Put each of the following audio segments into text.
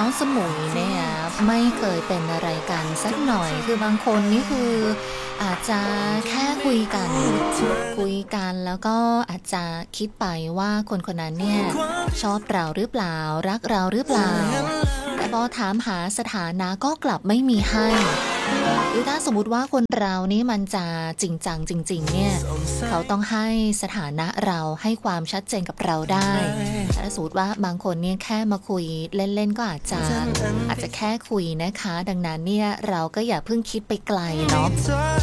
น้องสมุยเนี่ยไม่เคยเป็นอะไรกันสักหน่อยคือบางคนนี่คืออาจจะแค่คุยกันแล้วก็อาจจะคิดไปว่าคนคนนั้นเนี่ยชอบเราหรือเปล่ารักเราหรือเปล่าแต่พอถามหาสถานะก็กลับไม่มีให้หรือถ้าสมมติว่าคนเรานี่มันจะจริงจังจริงๆเนี่ยเขาต้องให้สถานะเราให้ความชัดเจนกับเราได้ถ้าสมมติว่าบางคนเนี่ยแค่มาคุยเล่นๆก็อาจจะแค่คุยนะคะดังนั้นเนี่ยเราก็อย่าเพิ่งคิดไปไกลเนาะ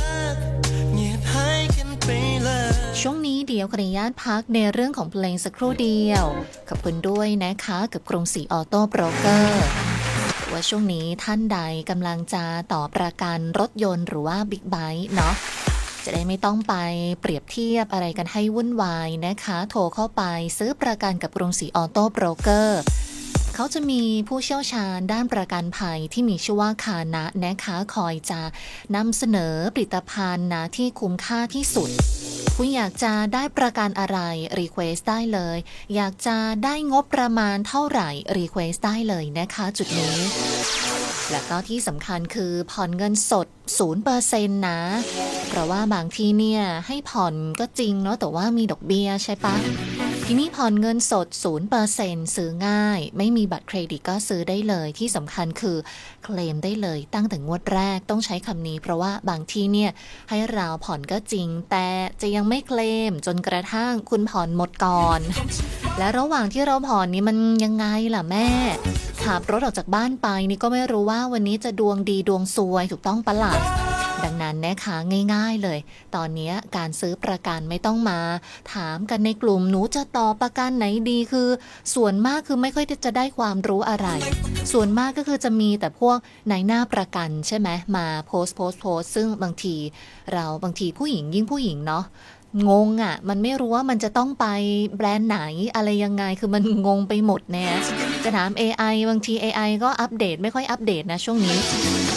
ช่วงนี้เดี๋ยวขออนุญาตพักในเรื่องของเพลงสักครู่เดียวขอบคุณด้วยนะคะกับกรุงศรีออโต้โบรกเกอร์ว่าช่วงนี้ท่านใดกำลังจะต่อประกันรถยนต์หรือว่าบิ๊กไบค์เนาะจะได้ไม่ต้องไปเปรียบเทียบอะไรกันให้วุ่นวายนะคะโทรเข้าไปซื้อประกันกับกรุงศรีออโต้โบรกเกอร์เขาจะมีผู้เชี่ยวชาญด้านประกันภัยที่มีชื่อว่าคานะนะคะคอยจะนำเสนอผลิตภัณฑ์นะที่คุ้มค่าที่สุดคุณอยากจะได้ประกันอะไรรีเควสได้เลยอยากจะได้งบประมาณเท่าไหร่รีเควสได้เลยนะคะจุดนี้และก็ที่สำคัญคือผ่อนเงินสด 0% นะเพราะว่าบางที่เนี่ยให้ผ่อนก็จริงเนาะแต่ว่ามีดอกเบี้ยใช่ปะทีนี้ผ่อนเงินสด 0% ซื้อง่ายไม่มีบัตรเครดิตก็ซื้อได้เลยที่สำคัญคือเคลมได้เลยตั้งแต่งวดแรกต้องใช้คำนี้เพราะว่าบางที่เนี่ยให้เราผ่อนก็จริงแต่จะยังไม่เคลมจนกระทั่งคุณผ่อนหมดก่อนและระหว่างที่เราผ่อนนี้มันยังไงล่ะแม่ขับรถออกจากบ้านไปนี่ก็ไม่รู้ว่าวันนี้จะดวงดีดวงซวยถูกต้องปะล่ะดังนั้นนะคะง่ายๆเลยตอนนี้การซื้อประกันไม่ต้องมาถามกันในกลุ่มหนูจะต่อประกันไหนดีคือส่วนมากคือไม่ค่อยจะได้ความรู้อะไรส่วนมากก็คือจะมีแต่พวกนายหน้าประกันใช่ไหมมาโพสต์ซึ่งบางทีผู้หญิงยิ่งผู้หญิงเนาะงงอ่ะมันไม่รู้ว่ามันจะต้องไปแบรนด์ไหนอะไรยังไงคือมันงงไปหมดเนี่ยจะถาม AI บางที AI ก็อัปเดตไม่ค่อยอัปเดตนะช่วงนี้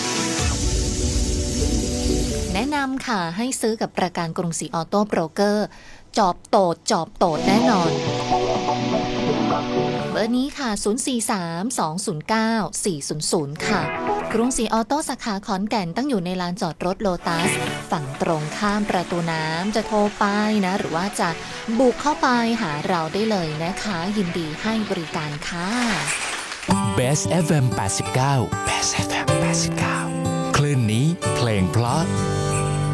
แนะนำค่ะให้ซื้อกับประกันกรุงศรีออโต้โบรกเกอร์จอบโตดแน่นอนเบอร์นี้ค่ะ043-209-400ค่ะกรุงศรีออโต้สาขาขอนแก่นตั้งอยู่ในลานจอดรถโลตัสฝั่งตรงข้ามประตูน้ำจะโทรไปนะหรือว่าจะบุกเข้าไปหาเราได้เลยนะคะยินดีให้บริการค่ะ Best FM 89 Best FM 89คลื่นนี้เพลงเพราะ